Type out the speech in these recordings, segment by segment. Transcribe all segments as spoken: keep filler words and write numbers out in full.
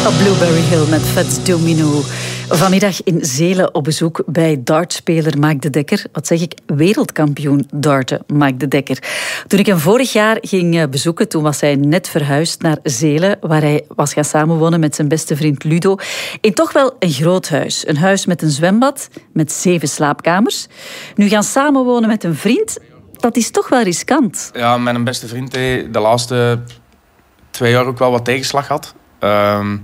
Top Blueberry Hill met Fats Domino. Vanmiddag in Zelen op bezoek bij dartspeler Mike De Dekker. Wat zeg ik? Wereldkampioen darten Mike De Dekker. Toen ik hem vorig jaar ging bezoeken, toen was hij net verhuisd naar Zelen, waar hij was gaan samenwonen met zijn beste vriend Ludo. In toch wel een groot huis. Een huis met een zwembad, met zeven slaapkamers. Nu gaan samenwonen met een vriend, dat is toch wel riskant. Ja, met een beste vriend die de laatste twee jaar ook wel wat tegenslag had. Um,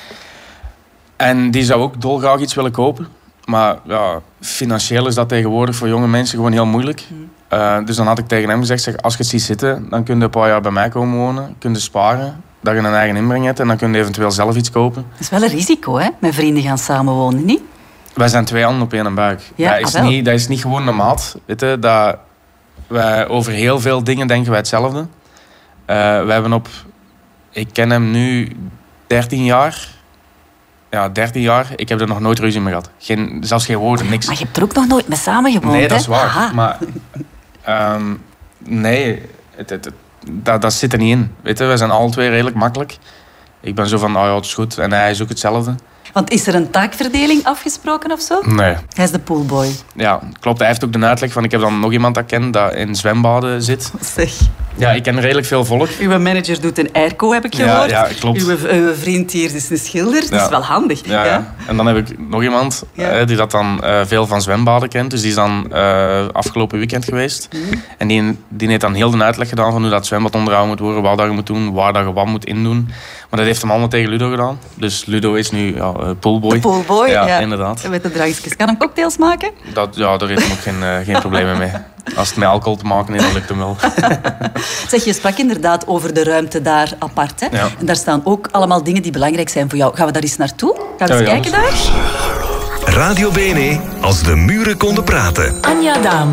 en die zou ook dolgraag iets willen kopen. Maar ja, financieel is dat tegenwoordig voor jonge mensen gewoon heel moeilijk. Mm. Uh, dus dan had ik tegen hem gezegd, zeg, als je het ziet zitten, dan kun je een paar jaar bij mij komen wonen. Kun je sparen, dat je een eigen inbreng hebt en dan kun je eventueel zelf iets kopen. Dat is wel een risico, hè? Met vrienden gaan samenwonen, niet? Wij zijn twee handen op één buik. Ja, dat, is ah, niet, dat is niet gewoon een maat. Weet je, dat wij over heel veel dingen denken wij hetzelfde. Uh, wij hebben op... Ik ken hem nu dertien jaar. Ja, dertien jaar. Ik heb er nog nooit ruzie mee gehad. Geen, zelfs geen woorden, niks. Maar je hebt er ook nog nooit mee samengewoond, Nee, dat is waar. Aha. Maar um, nee, het, het, het, dat, dat zit er niet in. Weet je, wij zijn alle twee redelijk makkelijk. Ik ben zo van, oh ja, het is goed. En hij is ook hetzelfde. Want is er een taakverdeling afgesproken of zo? Nee. Hij is de poolboy. Ja, klopt. Hij heeft ook de uitleg van, ik heb dan nog iemand dat ken dat in zwembaden zit. Zeg. Ja, ik ken redelijk veel volk. Uw manager doet een airco, heb ik gehoord. Ja, ja, klopt. Uw, uw vriend hier is een schilder. Dat ja. is wel handig. Ja, ja? ja. En dan heb ik nog iemand ja. uh, die dat dan uh, veel van zwembaden kent. Dus die is dan uh, afgelopen weekend geweest. Mm. En die, die heeft dan heel de uitleg gedaan van hoe dat zwembad onderhouden moet worden, wat dat je moet doen, waar dat je wat moet indoen. Maar dat heeft hem allemaal tegen Ludo gedaan. Dus Ludo is nu ja, uh, poolboy. De poolboy, ja, ja. Inderdaad. Met de drankjes. Kan hem cocktails maken? Dat, ja, daar heeft hij ook geen, uh, geen problemen mee. Als het met alcohol te maken is, dan lukt hem wel. Zeg, je sprak inderdaad over de ruimte daar apart. Hè? Ja. En daar staan ook allemaal dingen die belangrijk zijn voor jou. Gaan we daar eens naartoe? Gaan we eens ja, kijken ja, daar? Radio B N E, als de muren konden praten. Anja Daams.